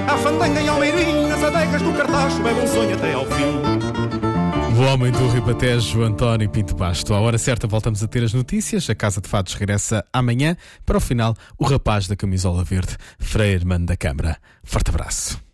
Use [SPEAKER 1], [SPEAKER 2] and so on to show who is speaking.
[SPEAKER 1] à fandanga e ao meirinho, nas adegas do Cartacho, bebe um sonho até ao fim.
[SPEAKER 2] O homem do Ribatejo, António Pinto Basto. À hora certa voltamos a ter as notícias. A Casa de Fados regressa amanhã. Para o final, o rapaz da camisola verde, Frei Hermano da Câmara. Forte abraço.